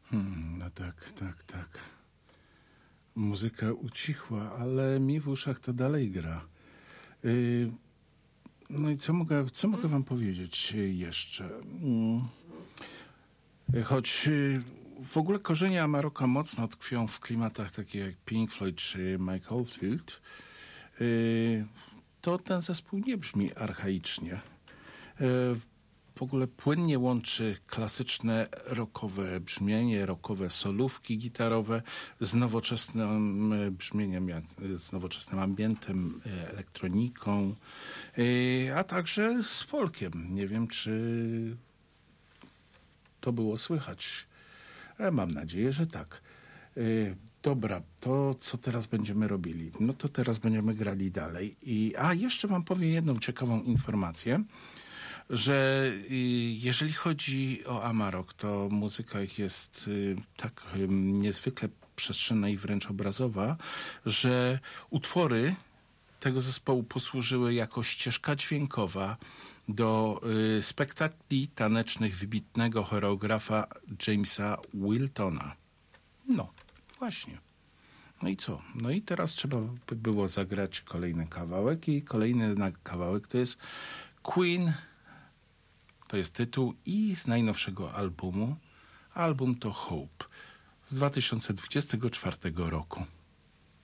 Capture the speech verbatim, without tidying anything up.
Hmm, no tak, tak, tak. Muzyka ucichła, ale mi w uszach to dalej gra. Yy, no i co mogę, co mogę wam powiedzieć jeszcze? Mm. Choć yy, w ogóle korzenie Amaroka mocno tkwią w klimatach takich jak Pink Floyd czy Mike Oldfield, yy, to ten zespół nie brzmi archaicznie. Yy, W ogóle płynnie łączy klasyczne rockowe brzmienie, rockowe solówki gitarowe z nowoczesnym brzmieniem, z nowoczesnym ambientem, elektroniką, a także z folkiem. Nie wiem, czy to było słychać. Mam nadzieję, że tak. Dobra, to co teraz będziemy robili? No to teraz będziemy grali dalej. I, a jeszcze wam powiem jedną ciekawą informację, że jeżeli chodzi o Amarok, to muzyka ich jest tak niezwykle przestrzenna i wręcz obrazowa, że utwory tego zespołu posłużyły jako ścieżka dźwiękowa do spektakli tanecznych wybitnego choreografa Jamesa Wiltona. No, właśnie. No i co? No i teraz trzeba by było zagrać kolejny kawałek i kolejny kawałek to jest Queen. To jest tytuł i z najnowszego albumu. Album to Hope z dwa tysiące dwudziestego czwartego roku.